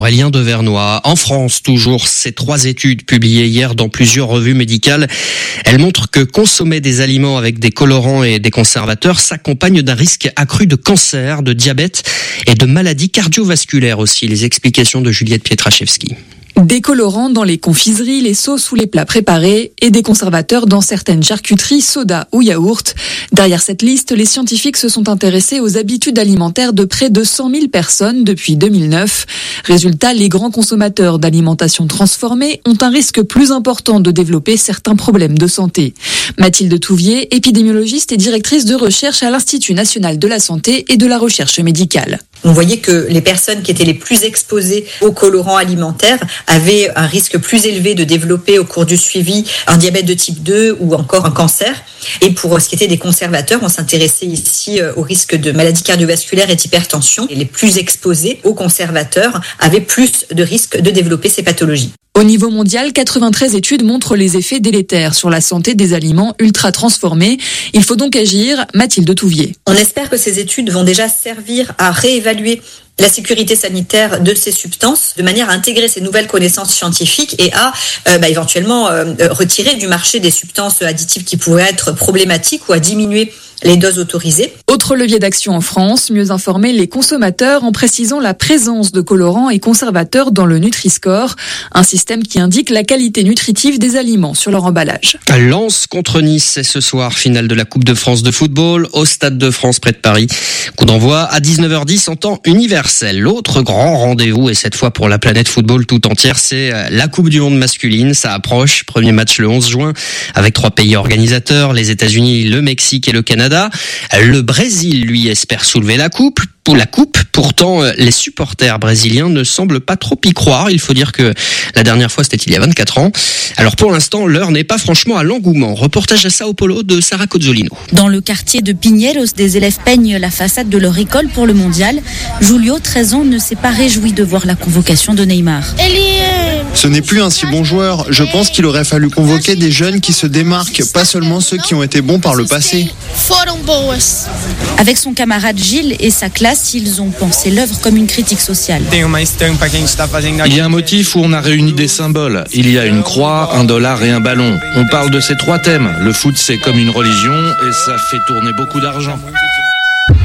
Aurélien Devernois. En France, toujours, ces 3 études publiées hier dans plusieurs revues médicales. Elles montrent que consommer des aliments avec des colorants et des conservateurs s'accompagne d'un risque accru de cancer, de diabète et de maladies cardiovasculaires aussi. Les explications de Juliette Pietraszewski. Des colorants dans les confiseries, les sauces ou les plats préparés et des conservateurs dans certaines charcuteries, sodas ou yaourts. Derrière cette liste, les scientifiques se sont intéressés aux habitudes alimentaires de près de 100 000 personnes depuis 2009. Résultat, les grands consommateurs d'alimentation transformée ont un risque plus important de développer certains problèmes de santé. Mathilde Touvier, épidémiologiste et directrice de recherche à l'Institut national de la santé et de la recherche médicale. On voyait que les personnes qui étaient les plus exposées aux colorants alimentaires avaient un risque plus élevé de développer au cours du suivi un diabète de type 2 ou encore un cancer. Et pour ce qui était des conservateurs, on s'intéressait ici au risque de maladies cardiovasculaires et d'hypertension. Et les plus exposés aux conservateurs avaient plus de risques de développer ces pathologies. Au niveau mondial, 93 études montrent les effets délétères sur la santé des aliments ultra transformés. Il faut donc agir. Mathilde Touvier. On espère que ces études vont déjà servir à réévaluer la sécurité sanitaire de ces substances, de manière à intégrer ces nouvelles connaissances scientifiques et à éventuellement retirer du marché des substances additives qui pourraient être problématiques ou à diminuer les doses autorisées. Autre levier d'action en France, mieux informer les consommateurs en précisant la présence de colorants et conservateurs dans le Nutri-Score, un système qui indique la qualité nutritive des aliments sur leur emballage. Lens contre Nice, c'est ce soir, finale de la Coupe de France de football au Stade de France près de Paris. Coup d'envoi à 19h10 en temps universel. L'autre grand rendez-vous, et cette fois pour la planète football tout entière, c'est la Coupe du Monde masculine. Ça approche, premier match le 11 juin avec 3 pays organisateurs, les États-Unis, le Mexique et le Canada. Le Brésil, lui, espère soulever la coupe. Pourtant, les supporters brésiliens ne semblent pas trop y croire. Il faut dire que la dernière fois, c'était il y a 24 ans. Alors pour l'instant, l'heure n'est pas franchement à l'engouement. Reportage à Sao Paulo de Sarah Cozzolino. Dans le quartier de Pinheiros, des élèves peignent la façade de leur école pour le mondial. Julio, 13 ans, ne s'est pas réjoui de voir la convocation de Neymar. Ce n'est plus un si bon joueur. Je pense qu'il aurait fallu convoquer des jeunes qui se démarquent, pas seulement ceux qui ont été bons par le passé. Avec son camarade Gilles et sa classe, ils ont pensé l'œuvre comme une critique sociale. Il y a un motif où on a réuni des symboles. Il y a une croix, un dollar et un ballon. On parle de ces 3 thèmes. Le foot, c'est comme une religion et ça fait tourner beaucoup d'argent.